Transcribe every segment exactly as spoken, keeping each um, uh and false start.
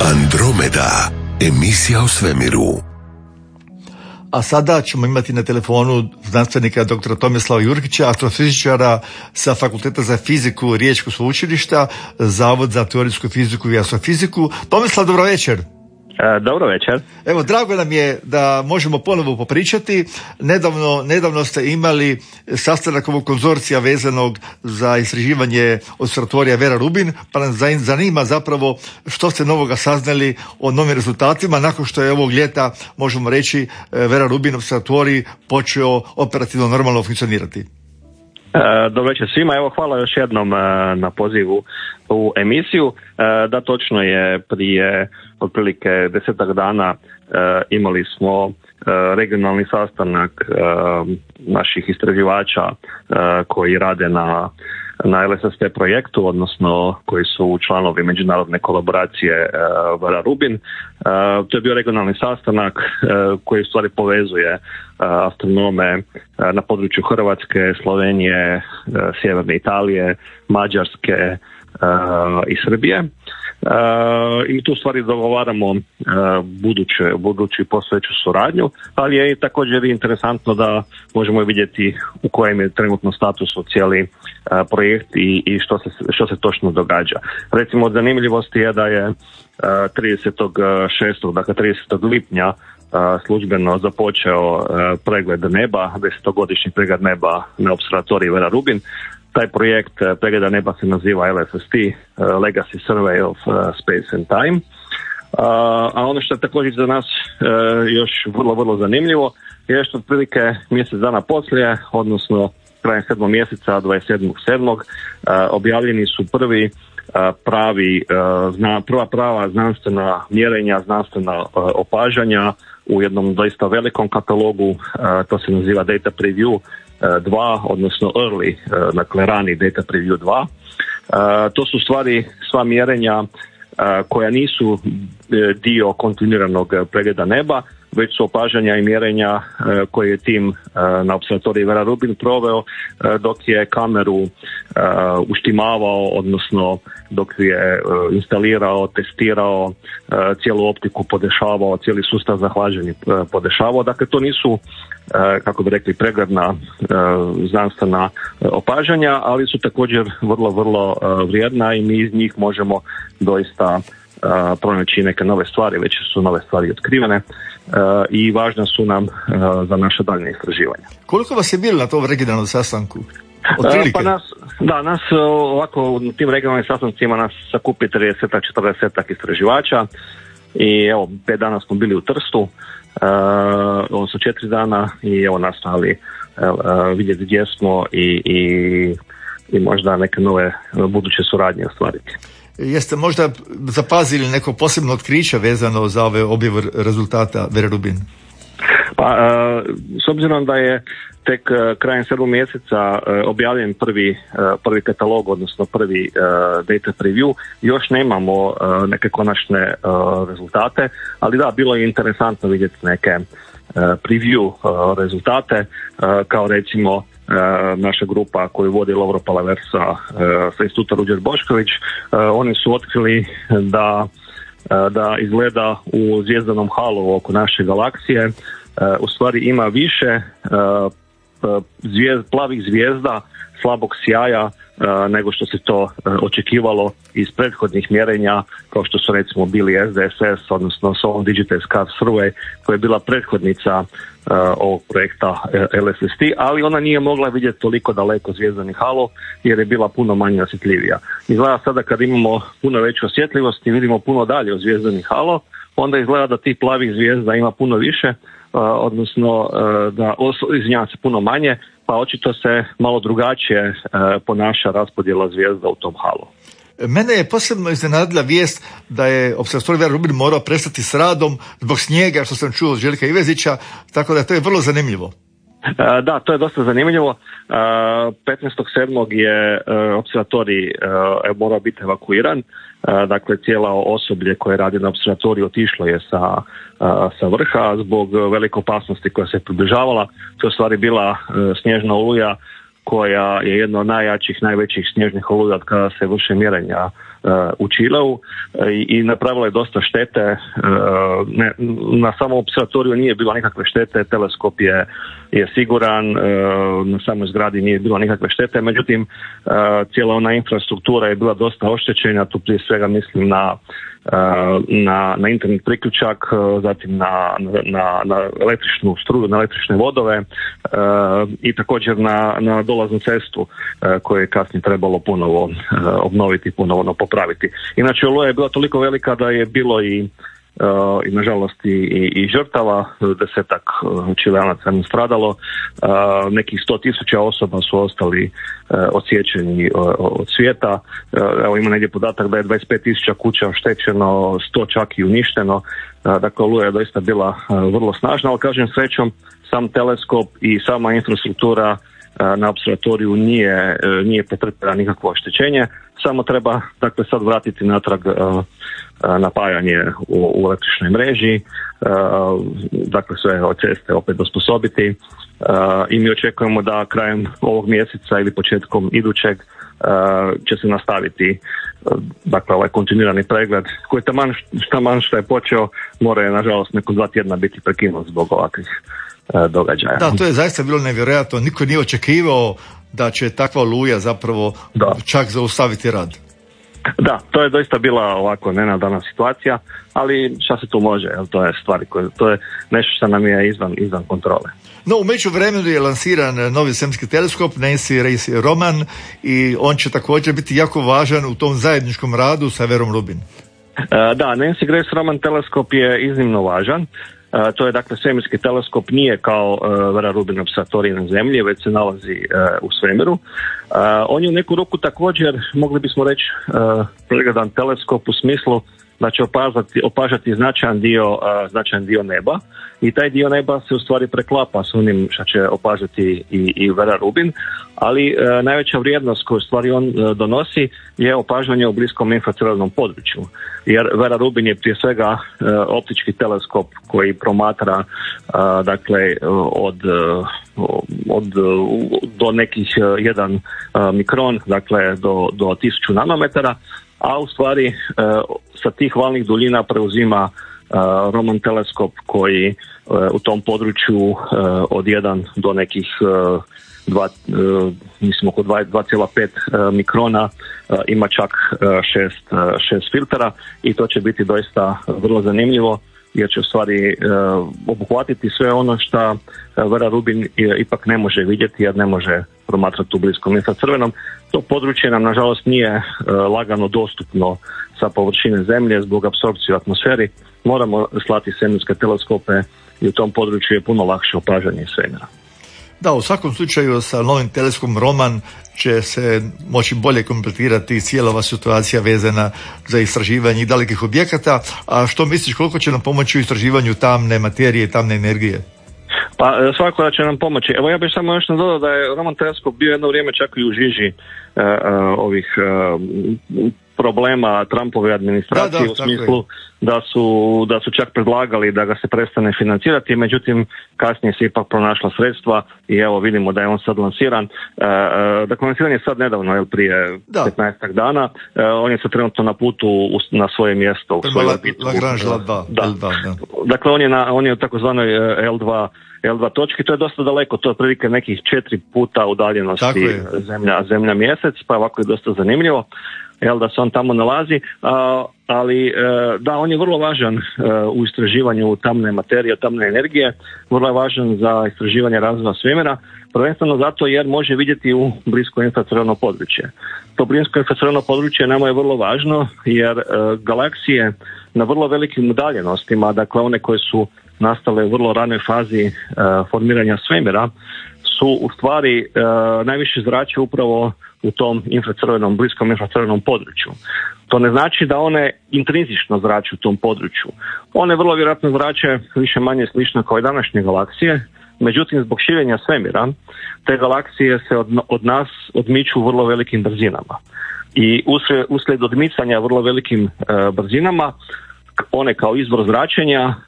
Andromeda, emisija o svemiru. A sada ćemo imati na telefonu znanstvenika doktora Tomislava Jurgića, astrofizičara sa Fakulteta za fiziku Riječkog sveučilišta, Zavod za teorijsku fiziku i astrofiziku. Tomislav, dobro večer. Dobro večer. Evo, drago nam je da možemo ponovo popričati. Nedavno, nedavno ste imali sastanak ovog konzorcija vezanog za istraživanje observatorija Vera Rubin, pa nas zanima zapravo što ste novoga saznali o novim rezultatima nakon što je ovog ljeta, možemo reći, Vera Rubin observatorij počeo operativno normalno funkcionirati. Dobro večer svima, evo hvala još jednom na pozivu u emisiju. Da, točno je, prije otprilike desetak dana imali smo regionalni sastanak naših istraživača koji rade na na L S S T projektu, odnosno koji su članovi međunarodne kolaboracije uh, Vera Rubin. Uh, to je bio regionalni sastanak uh, koji u stvari povezuje uh, astronome uh, na području Hrvatske, Slovenije, uh, Sjeverne Italije, Mađarske uh, i Srbije. Uh, i mi tu stvari dogovaramo uh, buduće, buduću postojeću suradnju, ali je također interesantno da možemo vidjeti u kojem je trenutno statusu cijeli uh, projekt i, i što, se, što se točno događa. Recimo, od zanimljivosti je da je uh, tridesetog šestog dakle tridesetog lipnja uh, službeno započeo uh, pregled neba, desetogodišnji pregled neba na observatoriju Vera Rubin. Taj projekt pregleda neba se naziva L S S T, uh, Legacy Survey of uh, Space and Time. Uh, a ono što je također za nas uh, još vrlo, vrlo zanimljivo je što otprilike mjesec dana poslije, odnosno krajem sedmog mjeseca, dvadeset sedmog sedmog Uh, objavljeni su prvi uh, pravi, uh, zna, prva prava znanstvena mjerenja, znanstvena uh, opažanja u jednom doista velikom katalogu, uh, to se naziva Data Preview dva, odnosno early, dakle rani Data Preview dva. To su stvari sva mjerenja koja nisu dio kontinuiranog pregleda neba, već su opažanja i mjerenja koje je tim na observatoriju Vera Rubin proveo dok je kameru uštimavao, odnosno dok je instalirao, testirao, cijelu optiku podešavao, cijeli sustav za hlađenje podešavao. Dakle, to nisu, kako bi rekli, pregledna znanstvena opažanja, ali su također vrlo, vrlo vrijedna i mi iz njih možemo doista pronaći neke nove stvari, već su nove stvari otkrivene i važna su nam za naše daljnje istraživanja. Koliko vas je bilo na tom regionalnom sastanku? Otprilike? Pa nas, da, nas ovako u tim regionalnim sastancima nas sakupi trideset do četrdeset istraživača i evo, pet dana smo bili u Trstu, uh, ovo su četiri dana i evo nastavili uh, vidjeti gdje smo i, i, i možda neke nove buduće suradnje ostvariti. Jeste možda zapazili neko posebno otkriće vezano za ove objave rezultata Vera Rubin? Pa, uh, s obzirom da je tek uh, krajem sedmog mjeseca uh, objavljen prvi, uh, prvi katalog, odnosno prvi uh, data preview, još nemamo uh, neke konačne uh, rezultate, ali da, bilo je interesantno vidjeti neke uh, preview uh, rezultate, uh, kao recimo uh, naša grupa koju vodi Lovro Palaversa uh, sa instituta Ruđer Bošković. Uh, oni su otkrili da, uh, da izgleda u zvjezdanom halu oko naše galaksije uh, u stvari ima više uh, Zvijezd, plavih zvijezda slabog sjaja uh, nego što se to uh, očekivalo iz prethodnih mjerenja, kao što su recimo bili S D S S, odnosno Solar Digital Scar Survey, koja je bila prethodnica uh, ovog projekta uh, L S S T, ali ona nije mogla vidjeti toliko daleko zvijezdani halo jer je bila puno manje osjetljivija. Izgleda sada kad imamo puno veću osjetljivost i vidimo puno dalje od zvijezdani halo, onda izgleda da tih plavih zvijezda ima puno više, Uh, odnosno uh, da izvinjavam se puno manje, pa očito se malo drugačije uh, ponaša raspodjela zvijezda u tom halu. Mene je posebno iznenadila vijest da je observatorij Vera Rubin morao prestati s radom zbog snijega, što sam čuo od Željka Ivezića, tako da to je vrlo zanimljivo. Uh, da, to je dosta zanimljivo. Uh, petnaestog sedmog je uh, observatorij uh, morao biti evakuiran. Uh, dakle, cijela osoblje koje radi na observatoriju otišlo je sa, uh, sa vrha zbog velike opasnosti koja se približavala. To je u stvari bila uh, snježna oluja koja je jedna od najjačih, najvećih snježnih oluja od kada se vrše mjerenja u Čileu i, i napravila je dosta štete. Ne, na samom observatoriju nije bilo nikakve štete, teleskop je, je siguran, na samoj zgradi nije bilo nikakve štete, međutim cijela ona infrastruktura je bila dosta oštećena, tu prije svega mislim na na, na internet priključak, zatim na, na, na električnu struju, na električne vodove e, i također na, na dolaznu cestu e, koju je kasnije trebalo ponovo e, obnoviti, ponovo popraviti. Inače, oluja je bila toliko velika da je bilo i Uh, i nažalost i, i, i žrtava, desetak uh, Čileanaca je stradalo, uh, nekih sto tisuća osoba su ostali uh, odsječeni uh, od svijeta. Uh, evo ima negdje podatak da je dvadeset pet tisuća kuća oštećeno, sto čak i uništeno. Uh, dakle, oluja je doista bila uh, vrlo snažna, ali kažem, srećom sam teleskop i sama infrastruktura uh, na observatoriju nije, uh, nije pretrpjela nikakvo oštećenje, samo treba dakle sad vratiti natrag uh, napajanje u, u električnoj mreži, uh, dakle sve od ceste opet osposobiti uh, i mi očekujemo da krajem ovog mjeseca ili početkom idućeg uh, će se nastaviti uh, dakle ovaj kontinuirani pregled koji taman, taman što je počeo mora je nažalost neko dva tjedna biti prekinut zbog ovakvih uh, događaja. Da, to je zaista bilo nevjerojatno, niko nije očekivao da će takva oluja zapravo da. čak zaustaviti rad. Da, to je doista bila ovako nenadana situacija, ali šta se tu može, jel, to je stvari koje, to je nešto što nam je izvan, izvan kontrole. No, u međuvremenu je lansiran novi svemirski teleskop Nancy Grace Roman i on će također biti jako važan u tom zajedničkom radu sa Verom Rubin. Da, Nancy Grace Roman teleskop je iznimno važan. Uh, to je dakle svemirski teleskop, nije kao uh, Vera Rubin observatorij na zemlji, već se nalazi uh, u svemiru. Uh, on je u neku ruku također, mogli bismo reći, uh, pregledan teleskop u smislu da će opazati, opažati značajan dio, uh, značajan dio neba i taj dio neba se u stvari preklapa s onim što će opažati i, i Vera Rubin, ali uh, najveća vrijednost koju stvari on uh, donosi je opažanje u bliskom infracrvenom području. Jer Vera Rubin je prije svega uh, optički teleskop koji promatra uh, dakle od, uh, od uh, do nekih uh, jedan uh, mikron, dakle do, do tisuću nanometara, a u stvari uh, sa tih valnih duljina preuzima uh, Roman teleskop koji uh, u tom području uh, od jedan do nekih uh, dva, uh, mislim oko dva zarez pet uh, mikrona uh, ima čak uh, šest, uh, šest filtera i to će biti doista vrlo zanimljivo jer će u stvari uh, obuhvatiti sve ono što uh, Vera Rubin ipak ne može vidjeti jer ne može promatrati u bliskom infracrvenom. To područje nam nažalost nije uh, lagano dostupno sa površine zemlje zbog apsorpcije u atmosferi. Moramo slati svemirske teleskope i u tom području je puno lakše opažanje svemira. Da, u svakom slučaju sa novim teleskopom Roman će se moći bolje kompletirati cijela ova situacija vezana za istraživanje dalekih objekata. A što misliš, koliko će nam pomoći u istraživanju tamne materije i tamne energije? Pa svakako da će nam pomoći. Evo ja bih samo još dodao da je Roman teleskop bio jedno vrijeme čak i u žiži uh, uh, ovih uh, problema Trumpove administracije, da, da, u smislu da su, da su čak predlagali da ga se prestane financirati, međutim kasnije se ipak pronašla sredstva i evo vidimo da je on sad lansiran. Uh, dakle, lansiran je sad nedavno, jel, prije petnaestak dana. Uh, on je sad trenutno na putu u, na svoje mjesto. U svojoj orbitu. Lagrange L dva. Da. L dva, da. Dakle, on je, na, on je u takozvanoj L dva L dva točki, to je dosta daleko, to je otprilike nekih četiri puta udaljenosti zemlja, zemlja mjesec, pa ovako je dosta zanimljivo. Jel, da se on tamo nalazi, a, ali e, da, on je vrlo važan e, u istraživanju tamne materije, tamne energije, vrlo je važan za istraživanje razvoja svemira, prvenstveno zato jer može vidjeti u blisko infracrveno područje. To blisko infracrveno područje nama je vrlo važno jer e, galaksije na vrlo velikim udaljenostima, dakle one koje su nastale u vrlo ranoj fazi e, formiranja svemira, su u stvari e, najviše zrače upravo u tom infracrvenom, bliskom infracrvenom području. To ne znači da one intrinzično zrače u tom području. One vrlo vjerojatno zrače više manje slično kao i današnje galaksije, međutim zbog širenja svemira te galaksije se od, od nas odmiču vrlo velikim brzinama. I uslijed, uslijed odmicanja vrlo velikim e, brzinama, one kao izvor zračenja, e,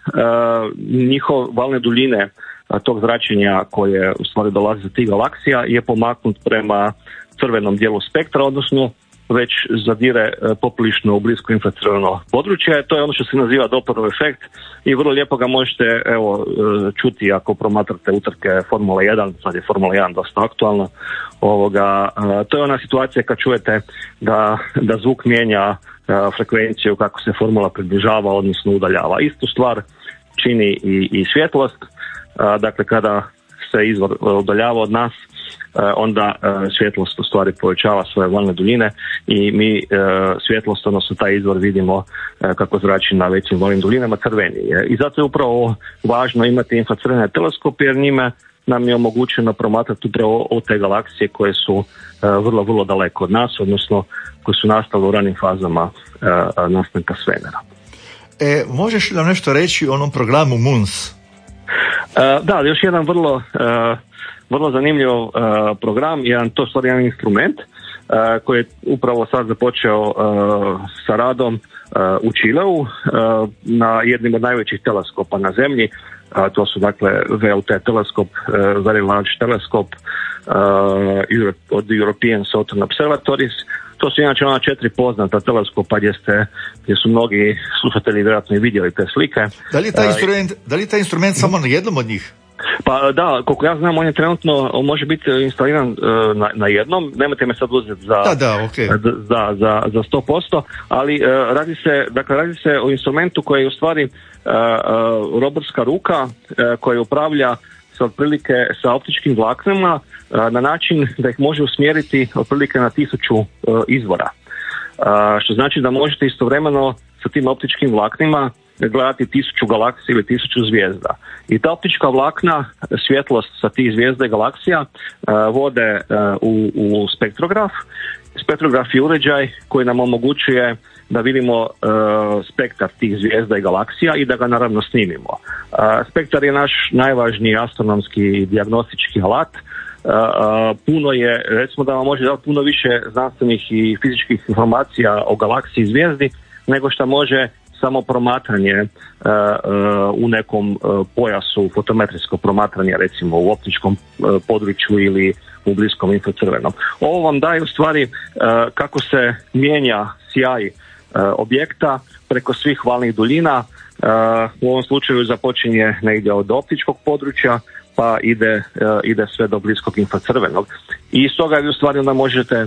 njihov valne duljine a, tog zračenja koje u stvari dolazi za tih galaksija je pomaknut prema crvenom dijelu spektra, odnosno već zadire poprilično u blisko infracrveno područje. To je ono što se naziva Dopplerov efekt i vrlo lijepo ga možete evo čuti ako promatrate utrke Formula jedan, sad je Formula jedan dosta aktualna. Ovoga, to je ona situacija kad čujete da, da zvuk mijenja frekvenciju kako se formula približava, odnosno udaljava. Istu stvar čini i, i svjetlost, dakle kada se izvor udaljava od nas, onda svjetlost u stvari povećava svoje valne duljine i mi svjetlost, odnosno taj izvor vidimo kako zrači na većim valnim duljinama, crveniji je. I zato je upravo važno imati infracrvene teleskope jer njime nam je omogućeno promatrati upravo od te galaksije koje su vrlo, vrlo daleko od nas, odnosno koje su nastale u ranim fazama nastanka svemira. E, možeš li nam nešto reći o onom programu Moons? Uh, da, još jedan vrlo, uh, vrlo zanimljiv uh, program, jedan, to je stvari jedan instrument uh, koji je upravo sad započeo uh, sa radom uh, u Čileu uh, na jednim od najvećih teleskopa na zemlji. Uh, to su dakle V L T teleskop, uh, Very Large Telescope uh, od European Southern Observatories. To su inače ona četiri poznata teleskopa gdje, ste, gdje su mnogi slušatelji vjerojatno i vidjeli te slike. Da li je taj instrument, da li je taj instrument samo na jednom od njih? Pa da, koliko ja znam, on je trenutno, on može biti instaliran uh, na, na jednom, nemojte me sad uzeti za, da, da, okay. za, za, za sto posto, ali uh, radi se, dakle, radi se o instrumentu koji je u stvari uh, uh, roborska ruka uh, koja upravlja sa otprilike sa optičkim vlaknima na način da ih može usmjeriti otprilike na tisuću uh, izvora. Uh, što znači da možete istovremeno sa tim optičkim vlaknima gledati tisuću galaksija ili tisuću zvijezda. I ta optička vlakna, svjetlost sa tih zvijezda i galaksija uh, vode uh, u, u spektrograf. Spektrograf je uređaj koji nam omogućuje da vidimo uh, spektar tih zvijezda i galaksija i da ga naravno snimimo. Uh, spektar je naš najvažniji astronomski dijagnostički alat. Uh, uh, puno je, recimo da vam može dati puno više znanstvenih i fizičkih informacija o galaksiji i zvijezdi nego što može samo promatranje uh, uh, u nekom uh, pojasu, fotometrijsko promatranje recimo u optičkom uh, području ili u bliskom infracrvenom. Ovo vam daje u stvari uh, kako se mijenja sjaj uh, objekta preko svih valnih duljina. Uh, u ovom slučaju započinje negdje od optičkog područja pa ide, uh, ide sve do bliskog infracrvenog. I iz toga vi u stvari onda možete uh,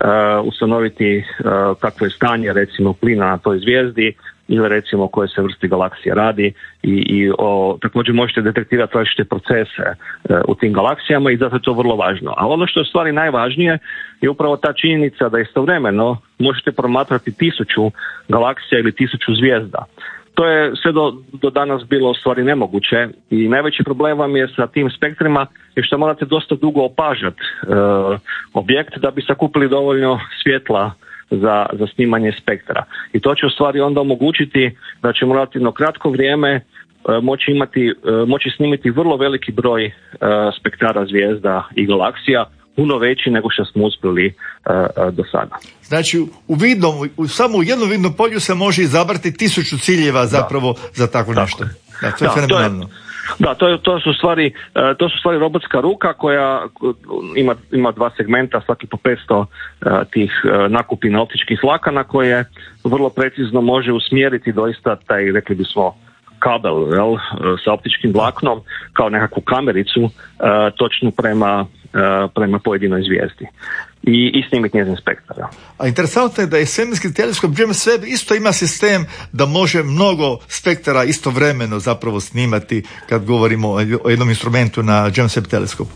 ustanoviti uh, kakvo je stanje recimo plina na toj zvijezdi ili recimo koje se vrsti galaksije radi i, i o, također možete detektirati različite procese uh, u tim galaksijama i zato je to vrlo važno. A ono što je u stvari najvažnije je upravo ta činjenica da istovremeno možete promatrati tisuću galaksija ili tisuću zvijezda. To je sve do, do danas bilo u stvari nemoguće i najveći problem vam je sa tim spektrima je što morate dosta dugo opažati e, objekt da bi sakupili dovoljno svjetla za, za snimanje spektra. I to će u stvari onda omogućiti da ćemo relativno kratko vrijeme e, moći, imati, e, moći snimiti vrlo veliki broj e, spektara zvijezda i galaksija, puno veći nego što smo uspjeli uh, do sada. Znači, u vidnom, u, samo u jednom vidnom polju se može izabrati tisuću ciljeva zapravo da. Za tako nešto. Da, to je da, fenomenalno. Da, to, je, to su stvari, uh, to su stvari robotska ruka koja ima, ima dva segmenta, svaki po petsto uh, tih uh, nakupina optičkih vlakana koje vrlo precizno može usmjeriti doista taj, rekli bismo, kabel, jel, sa optičkim vlaknom kao nekakvu kamericu uh, točno prema, uh, prema pojedinoj zvijezdi i, i snimiti njezin spektar. Ja. A interesantno je da je svemirski teleskop James Webb isto ima sistem da može mnogo spektara istovremeno zapravo snimati kad govorimo o jednom instrumentu na James Webb teleskopu.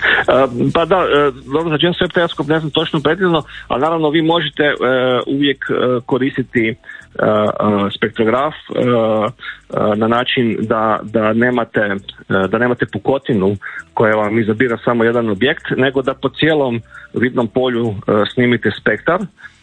Uh, pa da, uh, dobro, za James Webb teleskop ne znam točno precizno, ali naravno vi možete uh, uvijek uh, koristiti uh, uh, spektrograf uh, uh, na način da, da, nemate, uh, da nemate pukotinu koja vam izabira samo jedan objekt, nego da po cijelom vidnom polju uh, snimite spektar.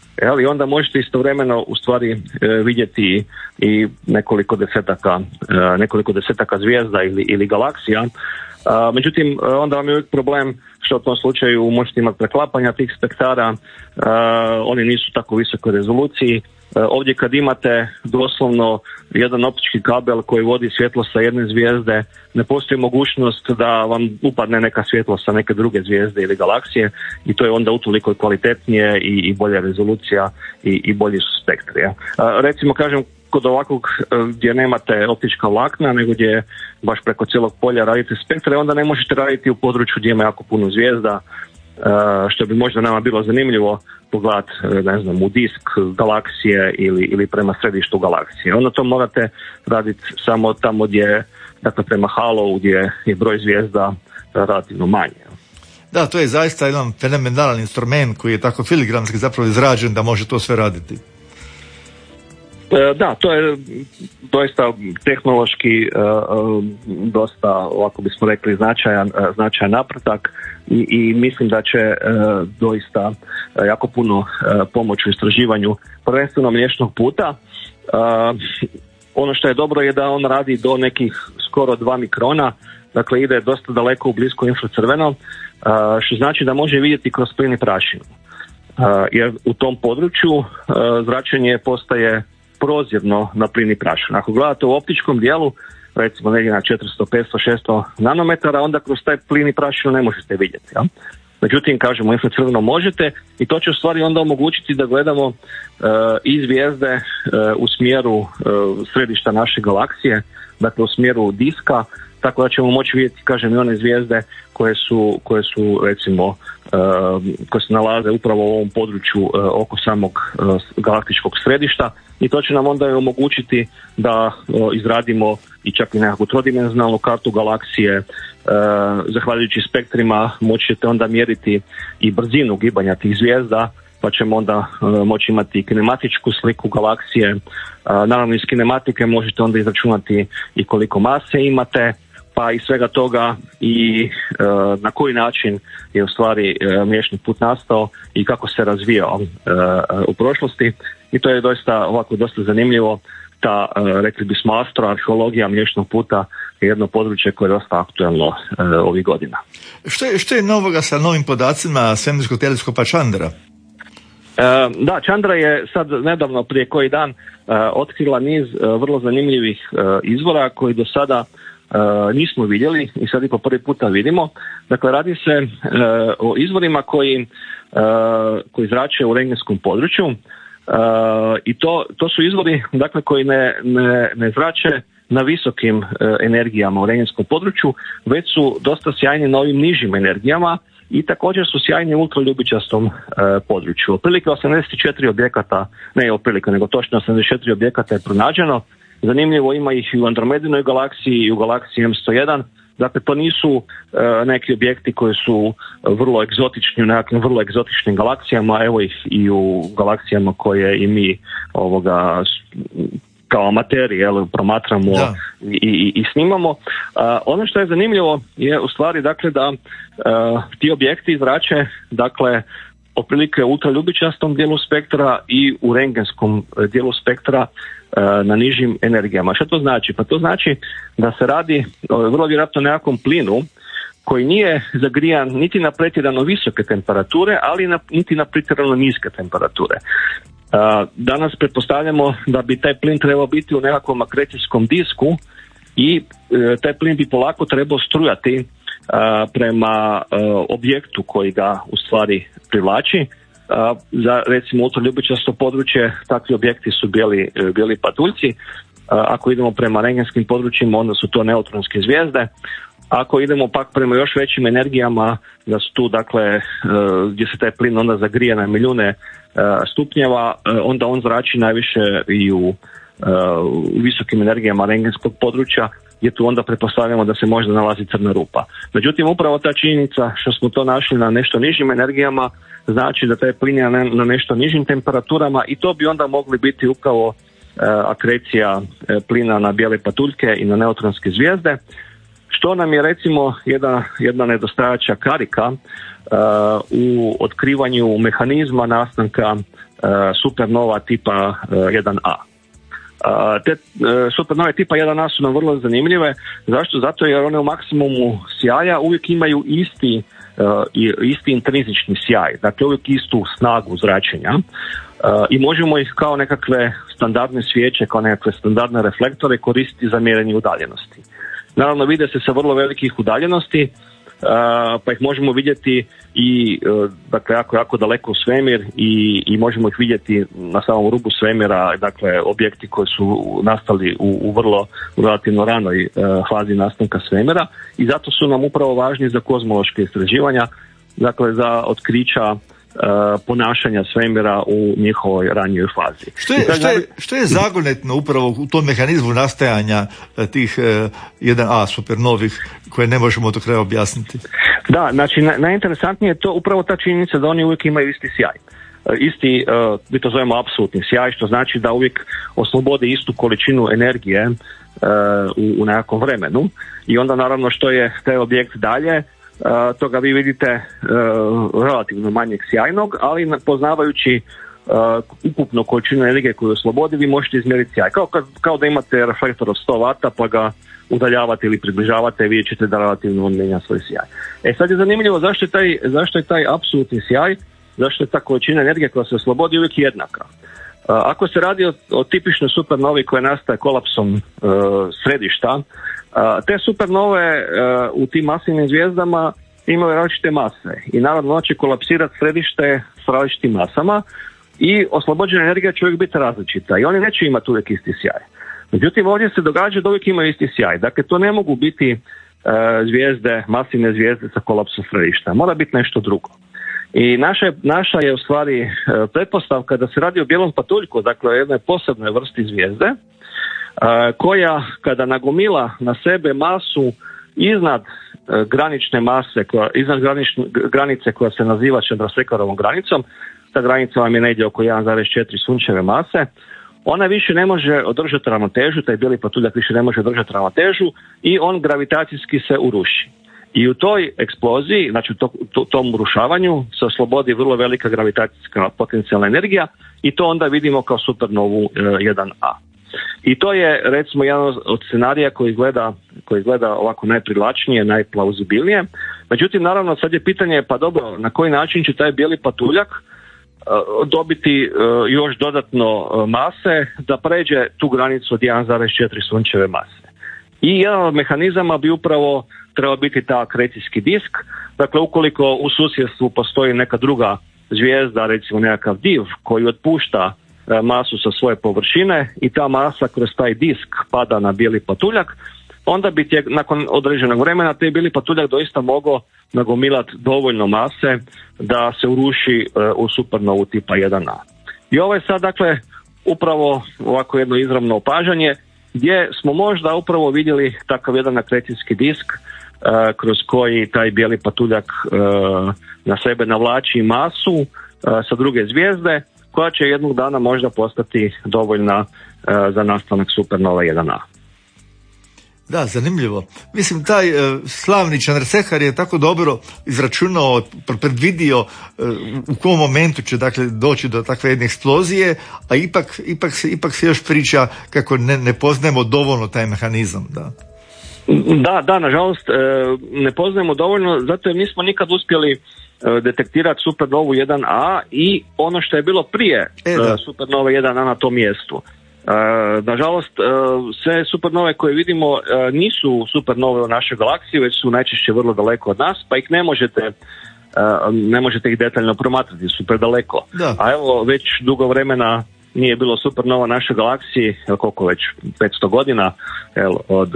I onda možete istovremeno u stvari uh, vidjeti i nekoliko desetaka, uh, nekoliko desetaka zvijezda ili, ili galaksija. Uh, međutim, onda vam je uvijek problem što u tom slučaju možete imati preklapanja tih spektara, uh, oni nisu tako visokoj rezoluciji Ovdje kad imate doslovno jedan optički kabel koji vodi svjetlo sa jedne zvijezde, ne postoji mogućnost da vam upadne neka svjetlo sa neke druge zvijezde ili galaksije i to je onda utoliko kvalitetnije i, i bolja rezolucija i, i bolji su spektri. Ja. Recimo kažem, kod ovakvog gdje nemate optička vlakna, nego gdje baš preko cijelog polja radite spektre, onda ne možete raditi u području gdje ima jako puno zvijezda, što bi možda nama bilo zanimljivo pogledat, ne znam, u disk galaksije ili, ili prema središtu galaksije. Onda to morate raditi samo tamo gdje, dakle prema halo, gdje je broj zvijezda relativno manje. Da, to je zaista jedan fenomenalan instrument koji je tako filigranski zapravo izrađen da može to sve raditi. Da, to je doista tehnološki dosta, ovako bismo rekli, značajan, značajan napredak i, i mislim da će doista jako puno pomoći u istraživanju prvenstveno Mliječnog puta. Ono što je dobro je da on radi do nekih skoro dva mikrona, dakle ide dosta daleko u blisko infracrveno, što znači da može vidjeti kroz plin i prašinu. Jer u tom području zračenje postaje prozirno na plin i prašinu. Ako gledate u optičkom dijelu, recimo negdje na četiristo, petsto, šesto nanometara, onda kroz taj plin i prašinu ne možete vidjeti. Ja? Međutim, kažemo, infracrveno možete i to će u stvari onda omogućiti da gledamo uh, i zvijezde uh, u smjeru uh, središta naše galaksije, dakle u smjeru diska, tako da ćemo moći vidjeti, kažem, i one zvijezde koje su, koje su recimo, uh, koje se nalaze upravo u ovom području uh, oko samog uh, galaktičkog središta i to će nam onda omogućiti da uh, izradimo i čak i nekakvu trodimenzionalnu kartu galaksije. Uh, zahvaljujući spektrima moći ćete onda mjeriti i brzinu gibanja tih zvijezda, pa ćemo onda uh, moći imati kinematičku sliku galaksije. Uh, naravno iz kinematike možete onda izračunati i koliko mase imate, pa i svega toga i e, na koji način je u stvari e, Mliječni put nastao i kako se razvijao e, u prošlosti. I to je doista ovako dosta zanimljivo. Ta, e, rekli bismo, astroarheologija Mliječnog puta je jedno područje koje je dosta aktuelno e, ovih godina. Što je, što je novoga sa novim podacima svemirskog teleskopa Chandra? E, da, Chandra je sad nedavno, prije koji dan, e, otkrila niz e, vrlo zanimljivih e, izvora koji do sada Uh, nismo vidjeli i sad i po prvi puta vidimo. Dakle, radi se uh, o izvorima koji, uh, koji zrače u rengenskom području uh, i to, to su izvori, dakle, koji ne, ne, ne zrače na visokim uh, energijama u rengenskom području, već su dosta sjajni na ovim nižim energijama i također su sjajni u ultraljubičastom uh, području. Otprilike osamdeset četiri objekata, ne otprilike, nego točno osamdeset četiri objekata je pronađeno. Zanimljivo, ima ih i u Andromedinoj galaksiji i u galaksiji M sto jedan. Dakle, to nisu e, neki objekti koji su vrlo egzotični u nekakvim vrlo egzotičnim galaksijama. Evo ih i u galaksijama koje i mi ovoga kao amateri jel, promatramo i, i, i snimamo. A, ono što je zanimljivo je u stvari dakle da a, ti objekti zrače dakle otprilike u ultraljubičastom dijelu spektra i u rengenskom dijelu spektra na nižim energijama. Što to znači? Pa to znači da se radi vrlo vjerojatno nekakvom plinu koji nije zagrijan niti na pretjerano visoke temperature, ali na, niti na pretjerano niske temperature. Danas pretpostavljamo da bi taj plin trebao biti u nekakvom akrecijskom disku i taj plin bi polako trebao strujati prema objektu koji ga u stvari privlači. Uh, za recimo ultraljubičasto područje takvi objekti su bijeli, bijeli patuljci. Uh, ako idemo prema rengenskim područjima onda su to neutronske zvijezde. Ako idemo pak prema još većim energijama da su tu dakle uh, gdje se taj plin onda zagrije na milijune uh, stupnjeva, uh, onda on zrači najviše i u, uh, u visokim energijama rengenskog područja gdje tu onda pretpostavljamo da se možda nalazi crna rupa. Međutim, upravo ta činjenica što smo to našli na nešto nižim energijama znači da taj plin je na nešto nižim temperaturama i to bi onda mogli biti upravo uh, akrecija uh, plina na bijele patuljke i na neutronske zvijezde, što nam je recimo jedna, jedna nedostajača karika uh, u otkrivanju mehanizma nastanka uh, supernova tipa uh, jedan A. Uh, te uh, supernove tipa jedan A su nam vrlo zanimljive. Zašto? Zato jer one u maksimumu sjaja uvijek imaju isti, uh, isti intrinzični sjaj, dakle uvijek istu snagu zračenja. Uh, i možemo ih kao nekakve standardne svijeće, kao nekakve standardne reflektore koristiti za mjerenje udaljenosti. Naravno, vide se sa vrlo velikih udaljenosti, pa ih možemo vidjeti i dakle jako, jako daleko u svemir i, i možemo ih vidjeti na samom rubu svemira, dakle objekti koji su nastali u, u vrlo u relativno ranoj uh, fazi nastanka svemira i zato su nam upravo važni za kozmološke istraživanja, dakle za otkrića Uh, ponašanja svemira u njihovoj ranijoj fazi. Što je, što je, što je zagonetno upravo u tom mehanizmu nastajanja tih uh, jedan A supernovih koje ne možemo do kraja objasniti? Da, znači na, najinteresantnije je to upravo ta činjenica da oni uvijek imaju isti sjaj. Uh, isti, uh, mi to zovemo apsolutni sjaj, što znači da uvijek oslobode istu količinu energije uh, u, u nekakvom vremenu i onda naravno što je taj objekt dalje, Uh, toga vi vidite uh, relativno manjeg sjajnog, ali poznavajući uh, ukupnu količinu energije koju oslobodi, vi možete izmjeriti sjaj. Kao, kao da imate reflektor od sto vata pa ga udaljavate ili približavate i vidjet ćete da relativno on mijenja svoj sjaj. E sad je zanimljivo zašto je taj, zašto je taj apsolutni sjaj, zašto je ta količina energije koja se oslobodi uvijek jednaka. Uh, ako se radi o, o tipičnoj supernovi koja nastaje kolapsom uh, središta, Uh, te supernove uh, u tim masivnim zvijezdama imaju različite mase i naravno ona će kolapsirati središte s različitim masama i oslobođena energija će uvijek biti različita i oni neće imati uvijek isti sjaj. Međutim, ovdje se događa da uvijek imaju isti sjaj. Dakle, to ne mogu biti uh, zvijezde, masivne zvijezde sa kolapsom središta. Mora biti nešto drugo. I naša, naša je u stvari uh, pretpostavka da se radi o bijelom patuljku, dakle jednoj posebnoj vrsti zvijezde, Uh, koja kada nagomila na sebe masu iznad uh, granične mase, koja, iznad granične, granice koja se naziva Chandrasekharovom granicom, ta granica vam je negdje oko jedan zarez četiri sunčeve mase, ona više ne može održati ravnotežu, taj bijeli patuljak više ne može održati ravnotežu i on gravitacijski se uruši. I u toj eksploziji, znači u to, to, tom urušavanju se oslobodi vrlo velika gravitacijska potencijalna energija i to onda vidimo kao supernovu uh, jedan A. I to je recimo jedan od scenarija koji izgleda, koji izgleda ovako najprivlačnije, najplauzibilnije. Međutim, naravno sad je pitanje, pa dobro, na koji način će taj bijeli patuljak uh, dobiti uh, još dodatno uh, mase da pređe tu granicu od jedan zarez četiri sunčeve mase. I jedan od mehanizama bi upravo trebao biti ta akrecijski disk. Dakle, ukoliko u susjedstvu postoji neka druga zvijezda, recimo nekakav div koji otpušta masu sa svoje površine i ta masa kroz taj disk pada na bijeli patuljak, onda bi tijek, nakon određenog vremena taj bijeli patuljak doista mogao nagomilati dovoljno mase da se uruši uh, u supernovu tipa jedan A. I ovo je sad dakle upravo ovako jedno izravno opažanje gdje smo možda upravo vidjeli takav jedan akrecijski disk uh, kroz koji taj bijeli patuljak uh, na sebe navlači masu uh, sa druge zvijezde koja će jednog dana možda postati dovoljna uh, za nastanak supernova jedan A. Da, zanimljivo. Mislim, taj uh, slavni Chandrasekhar je tako dobro izračunao, predvidio uh, u kom momentu će dakle doći do takve jedne eksplozije, a ipak, ipak, se, ipak se još priča kako ne, ne poznajemo dovoljno taj mehanizam. Da, da, da nažalost uh, ne poznajemo dovoljno, zato jer nismo nikad uspjeli detektirati supernovu jedan A i ono što je bilo prije e, supernove jedan A na tom mjestu. E, nažalost, e, sve supernove koje vidimo e, nisu supernove u našoj galaksiji, već su najčešće vrlo daleko od nas, pa ih ne možete e, ne možete ih detaljno promatrati, su predaleko. Da. A evo, već dugo vremena nije bilo supernova u našoj galaksiji, koliko već, petsto godina, jel, od, e,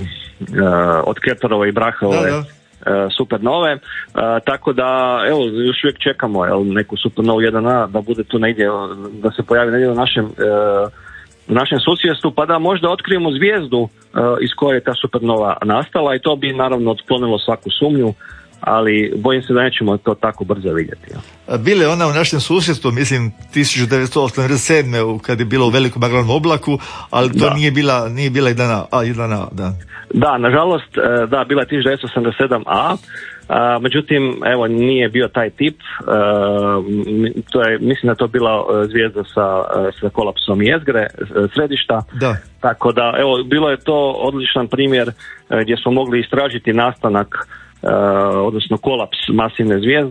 od Keplerove i Braheove da, da. supernove, uh, tako da evo još uvijek čekamo jel, neku supernovu jedan A da bude tu negdje, da se pojavi negdje u našem, uh, u našem susjedstvu pa da možda otkrijemo zvijezdu uh, iz koje je ta supernova nastala i to bi naravno otklonilo svaku sumnju, ali bojim se da nećemo to tako brzo vidjeti. Ja. Bile ona u našem susjedstvu, mislim, tisuću devetsto osamdeset sedme kad je bilo u velikom maglanom oblaku, ali to da. nije bila, nije bila jedan A, jedan A, da. Da, nažalost, da, bila je tisuću devetsto osamdeset sedam A, a, međutim, evo, nije bio taj tip, a, to je, mislim da je to bila zvijezda sa, sa kolapsom jezgre, središta, da. Tako da, evo, bilo je to odličan primjer gdje smo mogli istražiti nastanak, Uh, odnosno kolaps masivne zvijezde,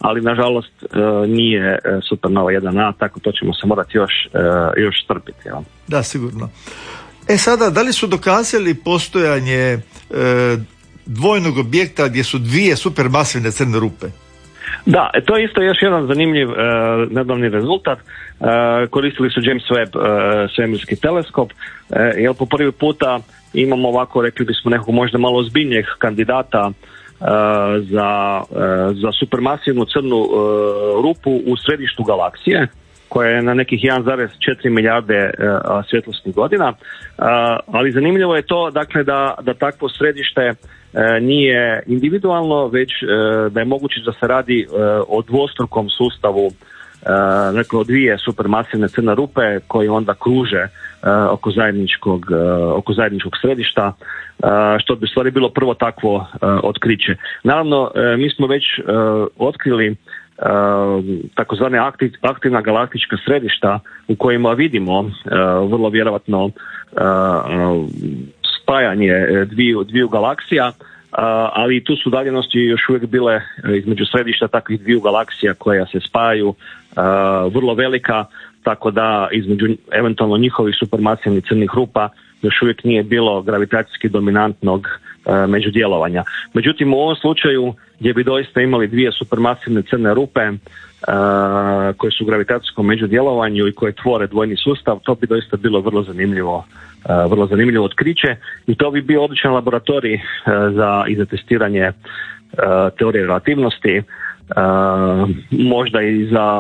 ali nažalost nije supernova jedan a, tako to ćemo se morati još, još strpiti. Ja. Da, sigurno. E sada, da li su dokazali postojanje e, dvojnog objekta gdje su dvije supermasivne crne rupe? Da, to je isto još jedan zanimljiv e, nedavni rezultat. E, koristili su James Webb e, svemirski teleskop, e, jer po prvi puta imamo ovako, rekli bismo, nekog možda malo ozbiljnijeg kandidata e, za, e, za supermasivnu crnu e, rupu u središtu galaksije, koja je na nekih jedan zarez četiri milijarde uh, svjetlosnih godina, uh, ali zanimljivo je to, dakle, da, da takvo središte uh, nije individualno, već uh, da je moguće da se radi uh, o dvostrukom sustavu, uh, dakle, o dvije supermasivne crne rupe koje onda kruže uh, oko zajedničkog, uh, oko zajedničkog središta, uh, što bi u stvari bilo prvo takvo uh, otkriće. Naravno, uh, mi smo već uh, otkrili Uh, takozvane aktiv, aktivna galaktička središta u kojima vidimo uh, vrlo vjerojatno uh, uh, spajanje dviju, dviju galaksija, uh, ali tu su udaljenosti još uvijek bile između središta takvih dviju galaksija koja se spajaju uh, vrlo velika, tako da između eventualno njihovih supermasivnih crnih rupa još uvijek nije bilo gravitacijski dominantnog e, međudjelovanja. Međutim, u ovom slučaju gdje bi doista imali dvije supermasivne crne rupe e, koje su u gravitacijskom međudjelovanju i koje tvore dvojni sustav, to bi doista bilo vrlo zanimljivo, e, vrlo zanimljivo otkriće i to bi bio odličan laboratorij e, za, i za testiranje e, teorije relativnosti, e, možda i za